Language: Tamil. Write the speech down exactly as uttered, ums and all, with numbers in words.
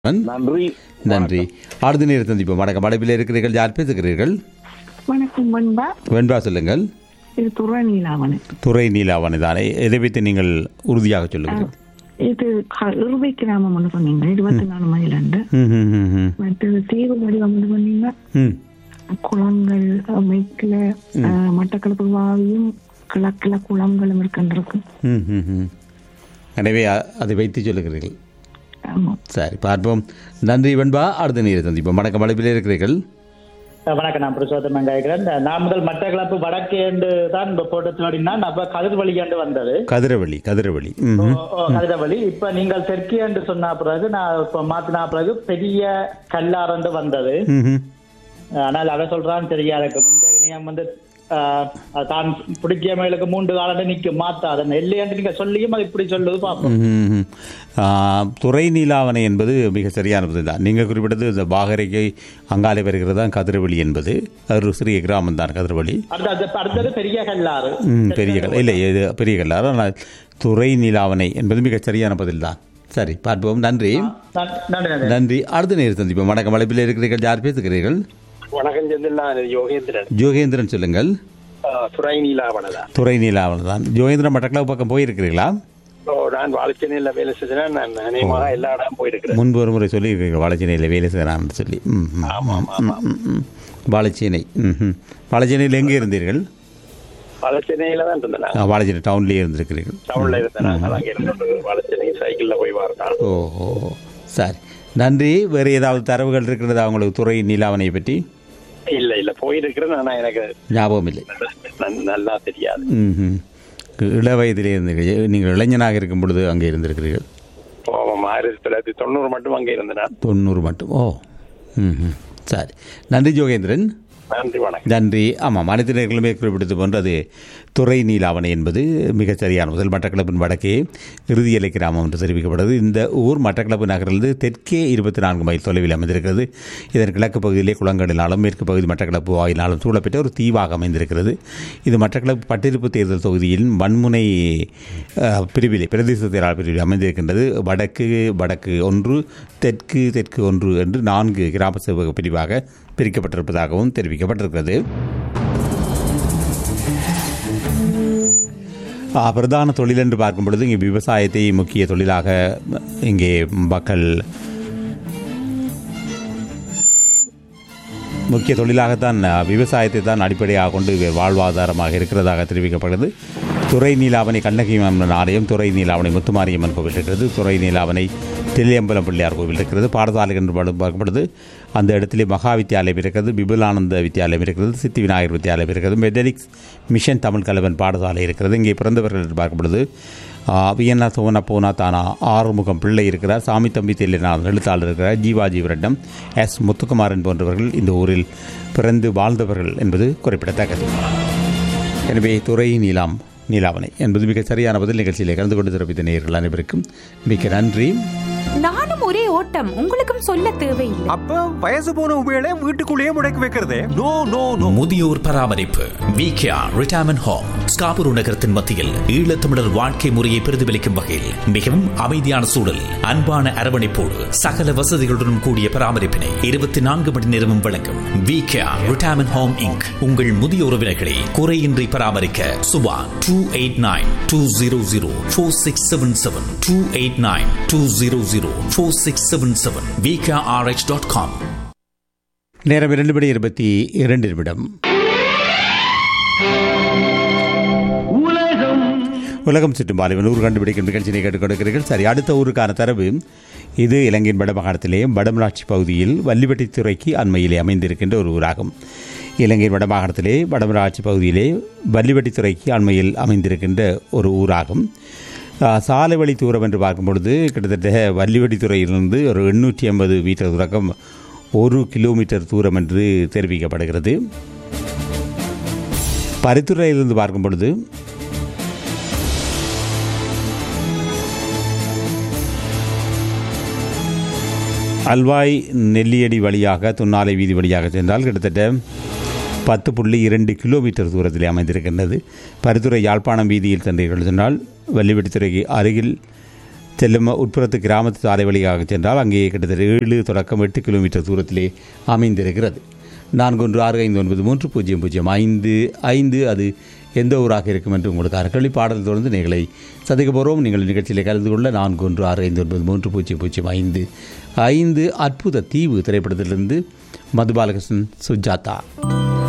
நன்றி நன்றி. அடுத்த நேரம் சந்திப்போம். வணக்கம். அடைப்பில் இருக்கிறீர்கள். யார் பேசுகிறீர்கள்? வணக்கம் வெண்பா. வெண்பா சொல்லுங்கள். இது துறை நீலாவணி. துறை நீலாவணி தானே. எதை வைத்து நீங்கள் உறுதியாக சொல்லுங்கள்? இது இறுதி கிராமம் ஒன்று சொன்னீங்க, இருபத்தி நாலு மைல் அண்டு. மற்றது தீவு வடிவம் ஒன்று சொன்னீங்க. குளங்கள் மைக்கில் மட்டக்களப்பு வாவியும் கிழக்கில குளங்களும் இருக்கின்றிருக்கு. எனவே அதை வைத்து சொல்லுகிறீர்கள். சரி, பார்ப்போம். நன்றி வெண்பா. அடுத்த நேரம் சந்திப்போம். வணக்கம். அழைப்பில் இருக்கிறீர்கள். வணக்கம். நான் பிரசோதம் கேட்கிறேன். நான் முதல் மட்டக்களப்பு வடக்கு என்று தான் போட்டு தேடினா அப்ப கதிர்வழி என்று வந்தது. கதிரவழி கதிரவழி கதிரவழி. இப்ப நீங்கள் தெற்கு என்று சொன்ன பிறகு நான் இப்ப மாத்தினா பிறகு பெரிய கல்லார் என்று வந்தது. ஆனால் அதை சொல்றான்னு சரியா இருக்கும். இந்த இணையம் வந்து தான் பிடிக்கியமைகளுக்கு மூன்று காலம் நிற்கும் மாத்தாத இல்லையன்று நீங்க சொல்லியும் அது இப்படி சொல்லுது பார்ப்போம். துறை நீலாவணை என்பது மிக சரியானது தான். நீங்கள் குறிப்பிட்டது இந்த பாகரைக்கு அங்காலே வருகிறது தான் கதிரவழி என்பது. அது ஒரு சிறிய கிராமம் தான் கதிரவழி. அடுத்தது பெரிய கல்லாறு. பெரிய கல் இல்லை, இது பெரிய கல்லாறு. ஆனால் துறை நீலாவணை என்பது மிக சரியான பதில் தான். சரி, பார்ப்போம். நன்றி நன்றி. அடுத்த நேரம் சந்திப்போம். வணக்கம். அழைப்பில் இருக்கிறீர்கள். யார் பேசுகிறீர்கள்? வணக்கம் செந்தில், யோகேந்திரன். யோகேந்திரன் சொல்லுங்கள். துறை நீலாவணதான். துறை நீலாவணை தான். யோகேந்திரன் மட்டக்களப்பு பக்கம் போயிருக்கிறீங்களா? நான் வாழைச்சேனையில் வேலை செய்கிறேன். நான் அநேகமாக எல்லா இடம் போயிருக்கிறேன். முன்பு ஒரு முறை சொல்லியிருக்கிறீர்கள் வாழைச்சேனையில் வேலை செய்கிறான்னு சொல்லி. வாழைச்சேனை. ம் வாழைச்சேனையில் எங்கே இருந்தீர்கள்? வாழைச்சேனையில் தான் இருந்தேன். வாழைச்சேனை டவுன்லேயே இருந்திருக்கிறீர்கள். டவுனில் இருந்தேன். அங்கே இருந்து வாழைச்சேனை சைக்கிளில் போய் வரதான். ஓஹோ, சரி, நன்றி. வேறு ஏதாவது தரவுகள் இருக்கிறதா உங்களுக்கு துறை நீலாவணையை பற்றி? இல்லை இல்லை போயிருக்கிறேன். ஆனால் எனக்கு ஞாபகம் இல்லை, நல்லா தெரியாது. ம் இள வயதிலே இருந்தீர்கள். நீங்கள் இளைஞனாக இருக்கும் பொழுது அங்கே இருந்திருக்கிறீர்கள். ஆயிரத்தி தொள்ளாயிரத்தி தொண்ணூறு மட்டும் அங்கே இருந்தேன். தொண்ணூறு மட்டும். ஓ, ம் சரி, நன்றி யோகேந்திரன். நன்றி, வணக்கம். நன்றி. ஆமாம், அனைத்து நேர்களுமே குறிப்பிட்டது போன்று அது துறை நீலாவணை என்பது மிக சரியான முதல். மட்டக்களப்பின் வடக்கே இறுதி எல்லை கிராமம் என்று தெரிவிக்கப்படுது. இந்த ஊர் மட்டக்களப்பு நகரிலிருந்து தெற்கே இருபத்தி நான்கு மைல் தொலைவில் அமைந்திருக்கிறது. இதன் கிழக்கு பகுதியிலே குளங்களினாலும் மேற்கு பகுதி மட்டக்களப்பு வாயினாலும் சூழப்பட்ட ஒரு தீவாக அமைந்திருக்கிறது. இது மட்டக்களப்பு பட்டிருப்பு தேர்தல் தொகுதியில் மண்முனை பிரிவிலே பிரதேச தேர்தல் பிரிவில் அமைந்திருக்கின்றது. வடக்கு வடக்கு ஒன்று, தெற்கு தெற்கு ஒன்று என்று நான்கு கிராம சேவக பிரிவாக பிரிக்கப்பட்டிருப்பதாகவும் தெரிவிக்கப்பட்டிருக்கிறது. பிரதான தொழில் என்று பார்க்கும் பொழுது இங்கே விவசாயத்தை முக்கிய தொழிலாக இங்கே மக்கள் முக்கிய தொழிலாகத்தான் விவசாயத்தை தான் அடிப்படையாக கொண்டு வாழ்வாதாரமாக இருக்கிறதாக தெரிவிக்கப்படுகிறது. துறை நீலாவணை கண்ணகியம்மன் ஆலயம், துறை நீலாவணை முத்துமாரியம்மன் கோவில் இருக்கிறது, துறை நீலாவணை தில்லியம்பலம் பிள்ளையார் கோவில் இருக்கிறது, பாடசாலை என்று பார்க்கப்படுது. அந்த இடத்திலே மகா வித்தியாலயம் இருக்கிறது, விபுலானந்த வித்தியாலயம் இருக்கிறது, சித்தி விநாயகர் வித்தியாலயம் இருக்கிறது, மெடலிக்ஸ் மிஷன் தமிழ் கலவன் பாடசாலை இருக்கிறது. இங்கே பிறந்தவர்கள் என்று பார்க்கப்படுது வியன்னா சோனா போனா தானா ஆறுமுகம் பிள்ளை இருக்கிறார், சாமி தம்பி தெல்லினார் எழுத்தாளர் இருக்கிறார், ஜீவாஜி விரட்டம், எஸ் முத்துக்குமாரன் போன்றவர்கள் இந்த ஊரில் பிறந்து வாழ்ந்தவர்கள் என்பது குறிப்பிடத்தக்கது. எனவே துறை நீலாம் நீலாவணை என்பது மிக சரியான பதில். நிகழ்ச்சியிலே கலந்து கொண்டு சிறப்பித்த நேயர்கள் அனைவருக்கும் மிக்க நன்றி. நானும் ஒரே ஓட்டம், உங்களுக்கும் சொல்ல தேவையில்லை. அப்ப வயசு போன உபயோக வீட்டுக்குள்ளேயே முடக்கி வைக்கிறதே நோ நோ நோ. முதியோர் பராமரிப்பு விகேஆர் ரிட்டையர்மென்ட் ஹோம் ஸ்காபூர் நகரத்தின் மத்தியில் ஈழத்தமிழர் வாழ்க்கை முறையை பிரதிபலிக்கும் வகையில் மிகவும் அமைதியான சூழல், அன்பான அரவணைப்போடு சகல வசதிகளுடன் கூடிய பராமரிப்பினை இருபத்தி நான்கு மணி நேரமும் வழங்கும் விகேஆர் ரிட்டையர்மென்ட் ஹோம் இன்க். உங்கள் முதிய உறவினர்களை குறையின்றி பராமரிக்க Subha two eight nine two zero zero four six seven seven two eight nine two zero zero four six seven seven V K R H dot com. நேரம் இரண்டு மணி இருபத்தி இரண்டு நிமிடம். உலகம் சுற்றும் பாலிவன் ஊர் கண்டுபிடிக்கும் நிகழ்ச்சியை கேட்டுக் கொடுக்கிறீர்கள். சரி, அடுத்த ஊருக்கான தரவு இது இலங்கையின் வடமாகாணத்திலே வடமராட்சி பகுதியில் வல்லிவட்டித்துறைக்கு அண்மையிலே அமைந்திருக்கின்ற ஒரு ஊராகும். இலங்கையின் வடமாகாணத்திலே வடமராட்சி பகுதியிலே வல்லிவட்டித்துறைக்கு அண்மையில் அமைந்திருக்கின்ற ஒரு ஊராகும். சாலை வழி தூரம் என்று பார்க்கும் பொழுது கிட்டத்தட்ட வல்லிவட்டித்துறையிலிருந்து ஒரு எண்ணூற்றி ஐம்பது மீட்டர் தூரம் ஒரு கிலோமீட்டர் தூரம் என்று தெரிவிக்கப்படுகிறது. பரித்துறையிலிருந்து பார்க்கும் பொழுது அல்வாய் நெல்லியடி வழியாக துன்னாலை வீதி வழியாக சென்றால் கிட்டத்தட்ட பத்து புள்ளி இரண்டு கிலோமீட்டர் தூரத்தில் அமைந்திருக்கின்றது. பரித்துறை யாழ்ப்பாணம் வீதியில் சென்றீர்கள் சொன்னால் வல்லிவட்டித்துறைக்கு அருகில் செல்லும் உட்புறத்து கிராமத்து சாலை வழியாக சென்றால் அங்கே கிட்டத்தட்ட ஏழு தொடக்கம் எட்டு கிலோமீட்டர் தூரத்திலே அமைந்திருக்கிறது. நான்கு ஒன்று ஆறு ஐந்து ஒன்பது மூன்று பூஜ்ஜியம் பூஜ்ஜியம் ஐந்து ஐந்து அது எந்த ஊராக இருக்கும் என்று உங்களுக்கு கேள்வி பாடல் தொடர்ந்து நீங்களை சந்திக்க போகிறோம். நீங்கள் நிகழ்ச்சியில் கலந்து கொள்ள நான்கு ஒன்று ஆறு ஐந்து ஒன்பது மூன்று பூஜ்ஜியம் பூஜ்ஜியம் ஐந்து ஐந்து அற்புத தீவு திரைப்படத்திலிருந்து மதுபாலகிருஷ்ணன் சுஜாதா.